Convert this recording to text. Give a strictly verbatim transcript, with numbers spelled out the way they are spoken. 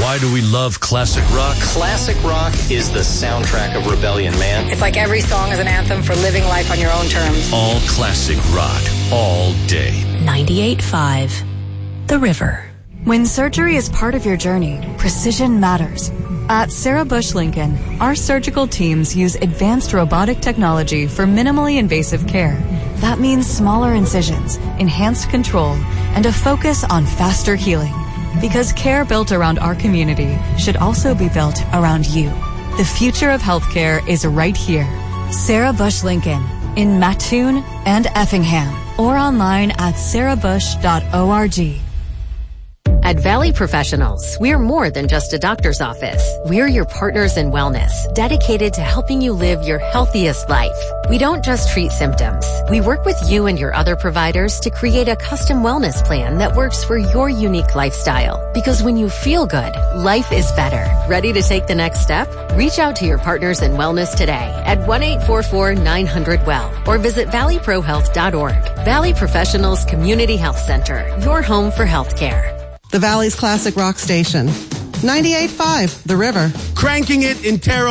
Why do we love classic rock? Classic rock is the soundtrack of rebellion, man. It's like every song is an anthem for living life on your own terms. All classic rock, all day. ninety-eight point five, The River. When surgery is part of your journey, precision matters. At Sarah Bush Lincoln, our surgical teams use advanced robotic technology for minimally invasive care. That means smaller incisions, enhanced control, and a focus on faster healing. Because care built around our community should also be built around you. The future of healthcare is right here. Sarah Bush Lincoln in Mattoon and Effingham, or online at sarah bush dot org. At Valley Professionals, we're more than just a doctor's office. We're your partners in wellness, dedicated to helping you live your healthiest life. We don't just treat symptoms. We work with you and your other providers to create a custom wellness plan that works for your unique lifestyle. Because when you feel good, life is better. Ready to take the next step? Reach out to your partners in wellness today at one eight four four nine hundred well or visit valley pro health dot org. Valley Professionals Community Health Center, your home for healthcare. The Valley's classic rock station. ninety-eight point five, The River. Cranking it in Terre